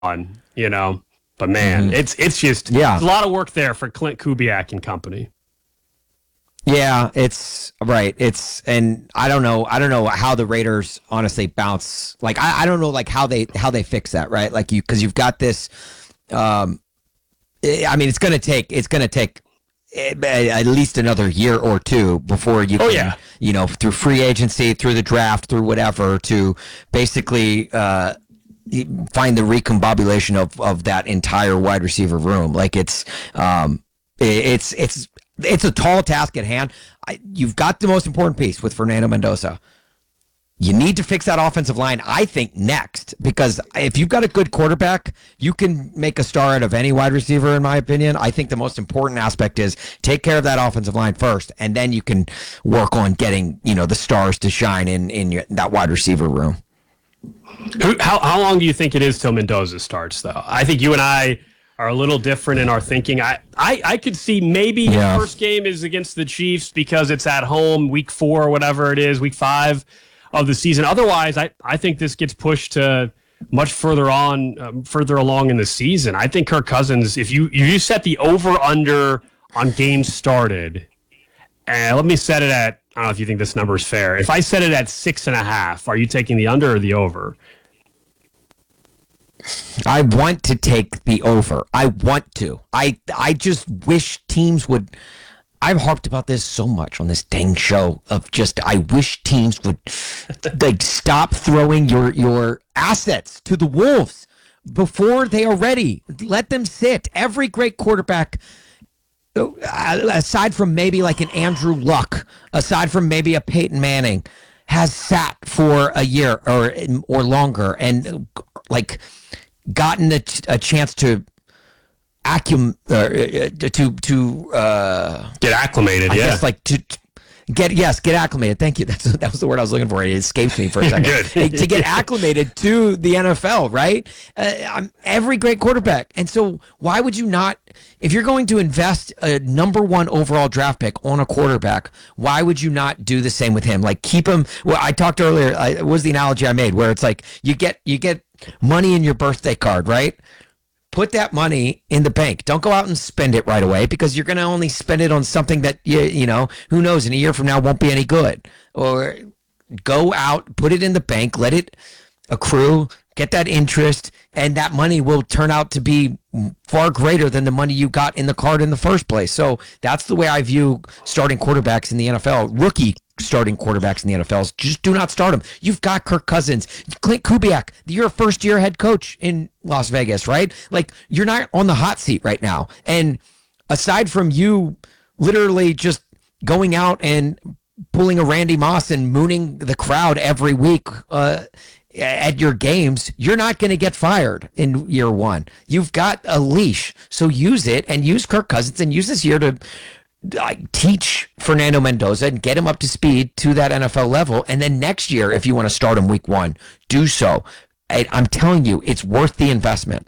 you know. But man, it's just a lot of work there for Clint Kubiak and company. Yeah, it's right. And I don't know how the Raiders honestly bounce. Like I don't know like how they fix that, right? Like because you've got this. I mean, it's gonna take at least another year or two before you can, you know, through free agency, through the draft, through whatever, to basically find the recombobulation of that entire wide receiver room. Like it's a tall task at hand. You've got the most important piece with Fernando Mendoza. You need to fix that offensive line, I think, next, because if you've got a good quarterback, you can make a star out of any wide receiver, in my opinion. I think the most important aspect is take care of that offensive line first, and then you can work on getting, you know, the stars to shine in that wide receiver room. How long do you think it is till Mendoza starts, though? I think you and I are a little different in our thinking. I could see maybe his first game is against the Chiefs because it's at home, week 4 or whatever it is, week 5 of the season. Otherwise, I think this gets pushed to much further along in the season. I think Kirk Cousins, if you set the over-under on games started, and let me set it at, I don't know if you think this number is fair. If I set it at 6.5, are you taking the under or the over? I want to take the over. I want to. I just wish teams would. I've harped about this so much on this dang show of just I wish teams would like stop throwing your assets to the wolves before they are ready. Let them sit. Every great quarterback, aside from maybe like an Andrew Luck, aside from maybe a Peyton Manning, has sat for a year or longer and like gotten a chance to get acclimated. I guess like to get acclimated. Thank you. That was the word I was looking for. It escaped me for a second. Good. To get acclimated to the NFL, right? Every great quarterback. And so why would you not, if you're going to invest a number 1 overall draft pick on a quarterback, why would you not do the same with him? Like keep him. Well, I talked earlier. It was the analogy I made where it's like you get money in your birthday card, right? Put that money in the bank. Don't go out and spend it right away because you're going to only spend it on something that, you know, who knows, in a year from now won't be any good. Or go out, put it in the bank, let it accrue, get that interest, and that money will turn out to be far greater than the money you got in the card in the first place. So that's the way I view starting quarterbacks in the NFL. Rookie starting quarterbacks in the NFL. Just do not start them. You've got Kirk Cousins, Clint Kubiak. You're a first-year head coach in Las Vegas, right? Like, you're not on the hot seat right now. And aside from you literally just going out and pulling a Randy Moss and mooning the crowd every week at your games, you're not going to get fired in year 1. You've got a leash. So use it and use Kirk Cousins and use this year to teach Fernando Mendoza and get him up to speed to that NFL level. And then next year, if you want to start him week 1, do so. I'm telling you, it's worth the investment.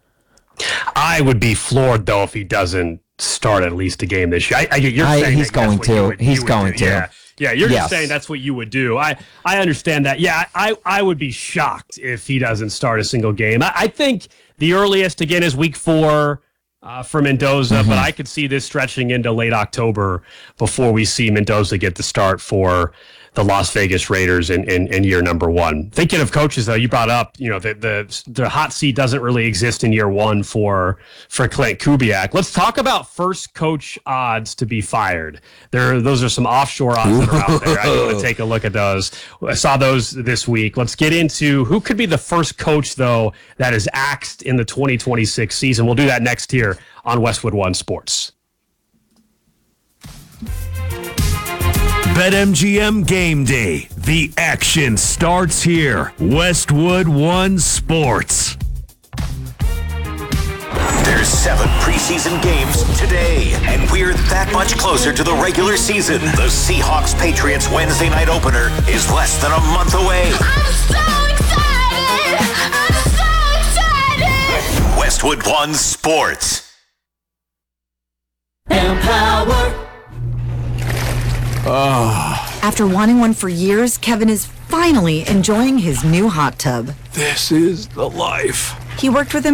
I would be floored, though, if he doesn't start at least a game this year. You're saying he's going to. He's going to. Yeah, you're just saying that's what you would do. I understand that. Yeah, I would be shocked if he doesn't start a single game. I think the earliest, again, is week 4. For Mendoza, but I could see this stretching into late October before we see Mendoza get the start for the Las Vegas Raiders in year number 1. Thinking of coaches, though, you brought up, you know, the hot seat doesn't really exist in year 1 for Clint Kubiak. Let's talk about first coach odds to be fired. Those are some offshore odds that are out there. I want to take a look at those. I saw those this week. Let's get into who could be the first coach, though, that is axed in the 2026 season. We'll do that next here on Westwood One Sports. BetMGM Game Day. The action starts here. Westwood One Sports. There's 7 preseason games today, and we're that much closer to the regular season. The Seahawks-Patriots Wednesday night opener is less than a month away. I'm so excited! I'm so excited! Westwood One Sports. Empower. After wanting one for years, Kevin is finally enjoying his new hot tub. This is the life. He worked with him